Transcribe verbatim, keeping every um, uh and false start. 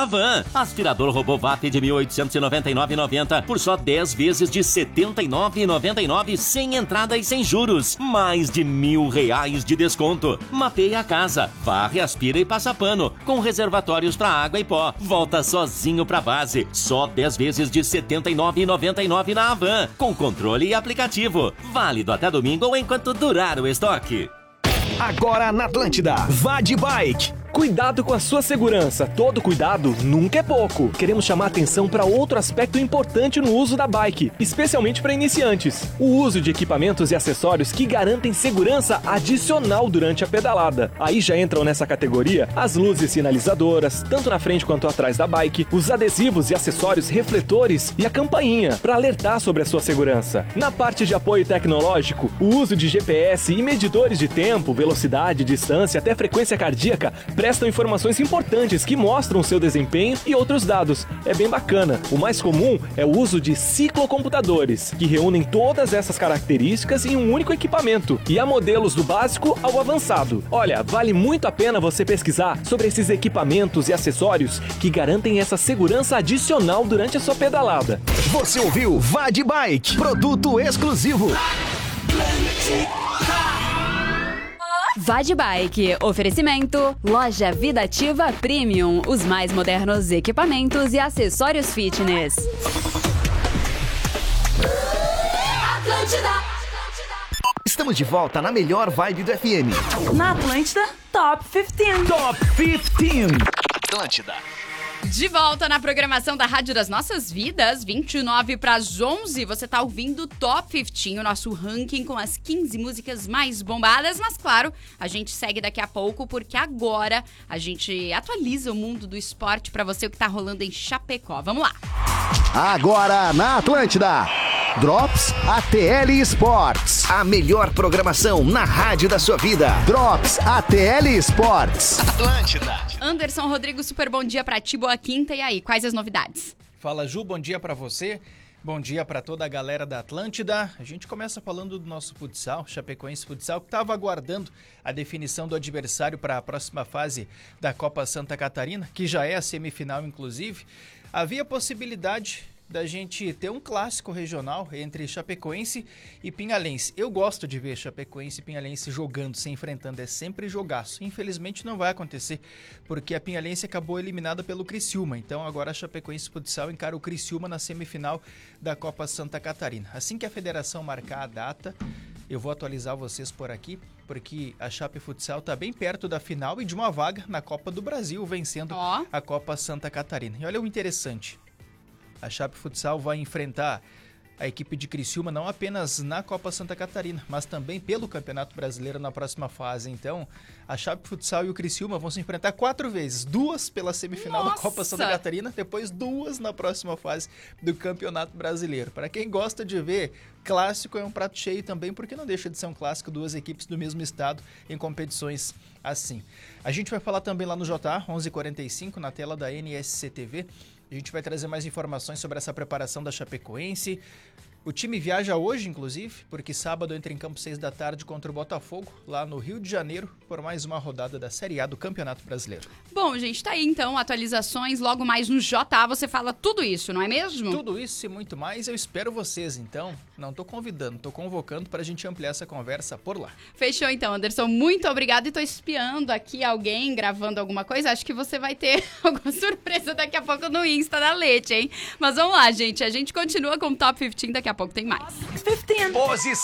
Havan. Aspirador robô V A P de mil oitocentos e noventa e nove reais e noventa centavos por só dez vezes de setenta e nove reais e noventa e nove centavos sem entrada e sem juros. Mais de mil reais de desconto. Mapeia a casa, varre, aspira e passa pano, com reservatórios para água e pó. Volta sozinho pra base. Só dez vezes de setenta e nove reais e noventa e nove centavos na Havan, com controle e aplicativo. Válido até domingo ou enquanto durar o estoque. Agora na Atlântida, vá de bike. Cuidado com a sua segurança. Todo cuidado nunca é pouco. Queremos chamar atenção para outro aspecto importante no uso da bike, especialmente para iniciantes. O uso de equipamentos e acessórios que garantem segurança adicional durante a pedalada. Aí já entram nessa categoria as luzes sinalizadoras, tanto na frente quanto atrás da bike, os adesivos e acessórios refletores e a campainha, para alertar sobre a sua segurança. Na parte de apoio tecnológico, o uso de G P S e medidores de tempo, velocidade, distância até frequência cardíaca prestam informações importantes que mostram o seu desempenho e outros dados. É bem bacana. O mais comum é o uso de ciclocomputadores, que reúnem todas essas características em um único equipamento, e há modelos do básico ao avançado. Olha, vale muito a pena você pesquisar sobre esses equipamentos e acessórios que garantem essa segurança adicional durante a sua pedalada. Você ouviu Vá de Bike, produto exclusivo. Vá de Bike, oferecimento, Loja Vida Ativa Premium, os mais modernos equipamentos e acessórios fitness. Atlântida. Estamos de volta na melhor vibe do F M. Na Atlântida, Top quinze. Top quinze. Atlântida. De volta na programação da Rádio das Nossas Vidas, vinte e nove para as onze, você tá ouvindo Top quinze, o nosso ranking com as quinze músicas mais bombadas, mas claro, a gente segue daqui a pouco porque agora a gente atualiza o mundo do esporte para você o que tá rolando em Chapecó. Vamos lá! Agora na Atlântida, Drops A T L Sports. A melhor programação na rádio da sua vida. Drops A T L Sports. Atlântida. Anderson Rodrigo, super bom dia pra ti, boa quinta. E aí, quais as novidades? Fala, Ju, bom dia pra você. Bom dia pra toda a galera da Atlântida. A gente começa falando do nosso futsal, Chapecoense Futsal, que estava aguardando a definição do adversário para a próxima fase da Copa Santa Catarina, que já é a semifinal, inclusive. Havia possibilidade da gente ter um clássico regional entre Chapecoense e Pinhalense. Eu gosto de ver Chapecoense e Pinhalense jogando, se enfrentando, é sempre jogaço. Infelizmente não vai acontecer, porque a Pinhalense acabou eliminada pelo Criciúma, então agora a Chapecoense Futsal encara o Criciúma na semifinal da Copa Santa Catarina. Assim que a federação marcar a data, eu vou atualizar vocês por aqui, porque a Chape Futsal está bem perto da final e de uma vaga na Copa do Brasil, vencendo oh. a Copa Santa Catarina. E olha o interessante, a Chape Futsal vai enfrentar a equipe de Criciúma não apenas na Copa Santa Catarina, mas também pelo Campeonato Brasileiro na próxima fase. Então, a Chape Futsal e o Criciúma vão se enfrentar quatro vezes. Duas pela semifinal Nossa. da Copa Santa Catarina, depois duas na próxima fase do Campeonato Brasileiro. Para quem gosta de ver, clássico é um prato cheio também, porque não deixa de ser um clássico, duas equipes do mesmo estado em competições assim. A gente vai falar também lá no J A, onze e quarenta e cinco, na tela da N S C T V. A gente vai trazer mais informações sobre essa preparação da Chapecoense. O time viaja hoje, inclusive, porque sábado entra em campo seis da tarde contra o Botafogo, lá no Rio de Janeiro, por mais uma rodada da Série A do Campeonato Brasileiro. Bom, gente, tá aí então, atualizações, logo mais no J A você fala tudo isso, não é mesmo? Tudo isso e muito mais, eu espero vocês, então. Não tô convidando, tô convocando pra gente ampliar essa conversa por lá. Fechou então, Anderson, muito obrigado, e tô espiando aqui alguém gravando alguma coisa, acho que você vai ter alguma surpresa daqui a pouco no Insta da Leite, hein? Mas vamos lá, gente, a gente continua com o Top quinze, daqui a pouco tem mais. Posição